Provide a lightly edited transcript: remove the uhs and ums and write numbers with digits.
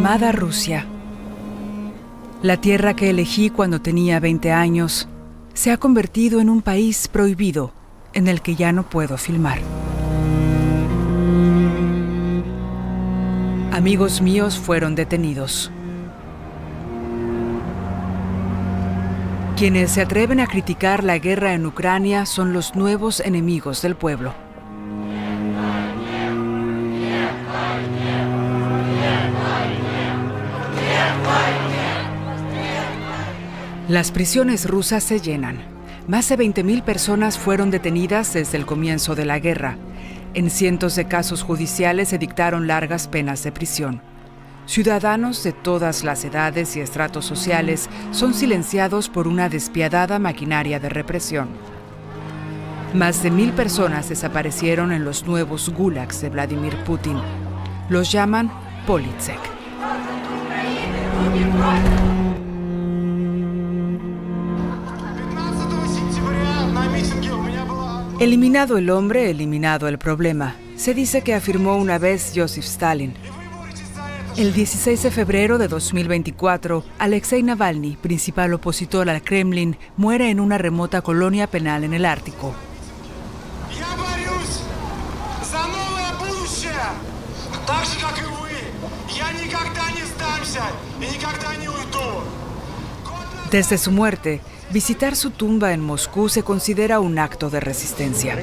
Amada Rusia, la tierra que elegí cuando tenía 20 años se ha convertido en un país prohibido en el que ya no puedo filmar. Amigos míos fueron detenidos. Quienes se atreven a criticar la guerra en Ucrania son los nuevos enemigos del pueblo. Las prisiones rusas se llenan. Más de 20.000 personas fueron detenidas desde el comienzo de la guerra. En cientos de casos judiciales se dictaron largas penas de prisión. Ciudadanos de todas las edades y estratos sociales son silenciados por una despiadada maquinaria de represión. Más de 1.000 personas desaparecieron en los nuevos gulags de Vladimir Putin. Los llaman Politsek. Eliminado el hombre, eliminado el problema. Se dice que afirmó una vez Joseph Stalin. El 16 de febrero de 2024, Alexei Navalny, principal opositor al Kremlin, muere en una remota colonia penal en el Ártico. Desde su muerte, visitar su tumba en Moscú se considera un acto de resistencia.